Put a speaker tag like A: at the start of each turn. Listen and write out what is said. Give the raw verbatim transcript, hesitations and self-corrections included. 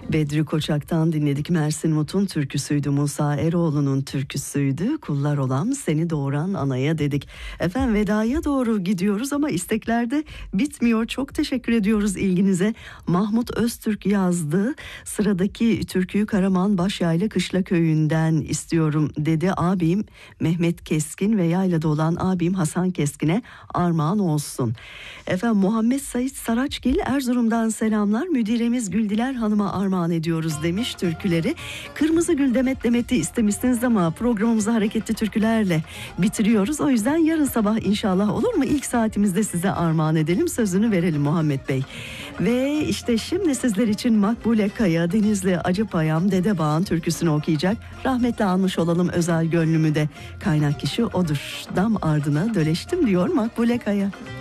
A: Bedri Koçak'tan dinledik. Mersin Mut'un türküsüydü. Musa Eroğlu'nun türküsüydü. Kullar olam seni doğuran anaya dedik. Efendim vedaya doğru gidiyoruz ama isteklerde bitmiyor. Çok teşekkür ediyoruz ilginize. Mahmut Öztürk yazdı. Sıradaki türküyü Karaman Başyaylı Kışla Köyü'nden istiyorum dedi. Abim Mehmet Keskin ve yaylada olan abim Hasan Keskin'e armağan olsun. Efendim Muhammed Sait Saraçgil Erzurum'dan selamlar. Müdiremiz Güldiler Hanım'a armağan ediyoruz demiş türküleri. Kırmızı Gül Demet Demet'i istemişsiniz ama programımızı hareketli türkülerle bitiriyoruz. O yüzden yarın sabah inşallah olur mu? İlk saatimizde size armağan edelim. Sözünü verelim Muhammed Bey. Ve işte şimdi sizler için Makbule Kaya, Denizli Acıpayam Dedebağ'ın türküsünü okuyacak. Rahmetle almış olalım özel gönlümü de. Kaynak kişi odur. Dam ardına döleştim diyor Makbule Kaya.